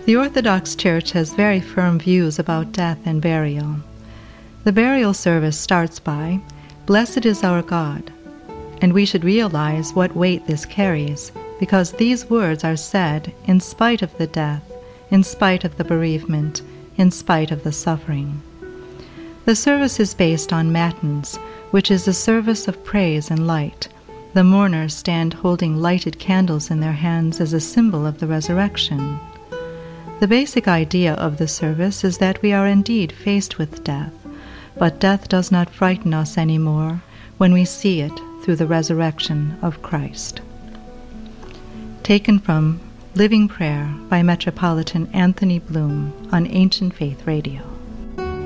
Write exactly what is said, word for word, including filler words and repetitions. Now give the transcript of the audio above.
The Orthodox Church has very firm views about death and burial. The burial service starts by, "Blessed is our God," and we should realize what weight this carries, because these words are said in spite of the death, in spite of the bereavement, in spite of the suffering. The service is based on matins, which is a service of praise and light. The mourners stand holding lighted candles in their hands as a symbol of the resurrection. The basic idea of the service is that we are indeed faced with death, but death does not frighten us anymore when we see it through the resurrection of Christ. Taken from Living Prayer by Metropolitan Anthony Bloom on Ancient Faith Radio.